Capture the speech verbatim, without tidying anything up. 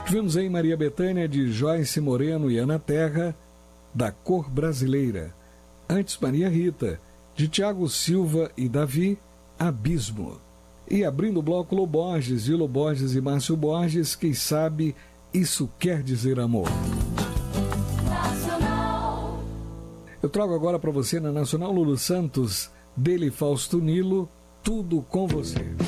Tivemos aí Maria Bethânia, de Joyce Moreno e Ana Terra, Da Cor Brasileira. Antes, Maria Rita, de Tiago Silva e Davi, Abismo. E abrindo o bloco, Lô Borges, Gilo Borges e Márcio Borges, Quem Sabe Isso Quer Dizer Amor. Nacional. Eu trago agora para você na Nacional Lulu Santos, dele Fausto Nilo, Tudo Com Você.